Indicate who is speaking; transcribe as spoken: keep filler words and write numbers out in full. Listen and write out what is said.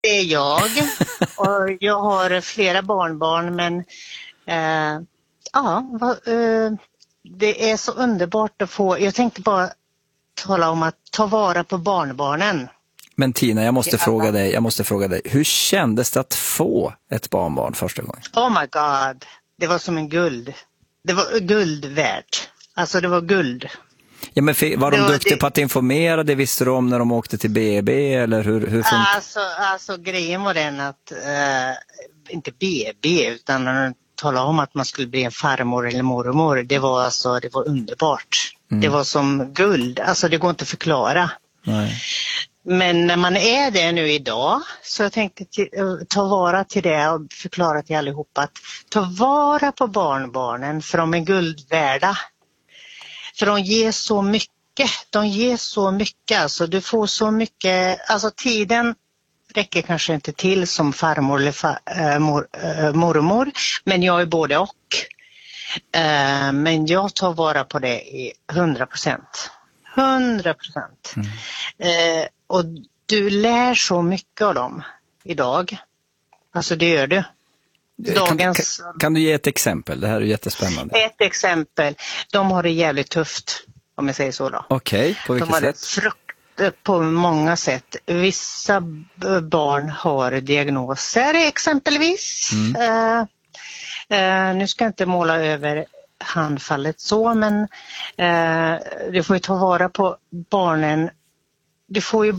Speaker 1: Det är jag. Och jag har flera barnbarn, men eh, ja, va, eh, det är så underbart att få. Jag tänkte bara tala om att ta vara på barnbarnen.
Speaker 2: Men Tina, jag måste fråga dig, jag måste fråga dig, hur kändes det att få ett barnbarn första gången?
Speaker 1: Oh my god, det var som en guld. Det var guld värt. Alltså det var guld.
Speaker 2: Ja, men var de
Speaker 1: var
Speaker 2: duktiga
Speaker 1: det...
Speaker 2: på att informera? Det visste de om när de åkte till B B, eller hur, hur funkar?
Speaker 1: Alltså, alltså grejen var den att, uh, inte B B, utan när de talade om att man skulle bli en farmor eller mormor. Det var alltså, det var underbart. Mm. Det var som guld, alltså det går inte att förklara.
Speaker 2: Nej.
Speaker 1: Men när man är det nu idag, så jag tänkte till, ta vara till det och förklara till allihopa att ta vara på barnbarnen, för de är guld värda. För de ger så mycket, de ger så mycket, alltså du får så mycket, alltså tiden räcker kanske inte till som farmor eller far, äh, mor, äh, mormor, men jag är både och. Äh, men jag tar vara på det i hundra procent. Hundra procent. Mm. Äh, och du lär så mycket av dem idag. Alltså det gör du.
Speaker 2: Dagens... Kan, kan, kan du ge ett exempel? Det här är jättespännande.
Speaker 1: Ett exempel. De har det jävligt tufft, om jag säger så då.
Speaker 2: Okej, okay, på vilket sätt?
Speaker 1: De har det frukt på många sätt. Vissa barn har diagnoser exempelvis. Mm. Uh, uh, nu ska jag inte måla över handfallet så, men uh, du får ju ta vara på barnen. Du får ju